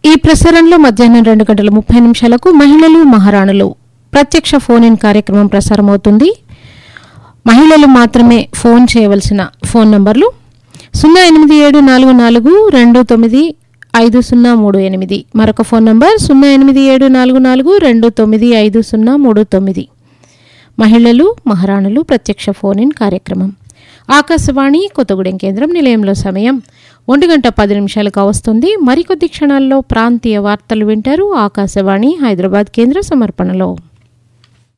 ఈ ప్రసారంలో మధ్యాహ్నం 2:30 మహిళలు మహారాణులు ప్రత్యక్ష ఫోన్ ఇన్ కార్యక్రమం ప్రసారమవుతుంది. మహిళలు మాత్రమే ఫోన్ చేయవలసిన ఫోన్ నంబర్లు 08744295038, మరొక ఫోన్ నంబర్ 08744295039. మహిళలు మహారాణులు ప్రత్యక్ష ఫోన్ ఇన్ కార్యక్రమం. ఆకాశవాణి కొత్తగూడెం కేంద్రం. నిలయంలో సమయం 1:10 వస్తుంది. మరికొద్ది క్షణాల్లో ప్రాంతీయ వార్తలు వింటారు. ఆకాశవాణి హైదరాబాద్ కేంద్ర సమర్పణలో.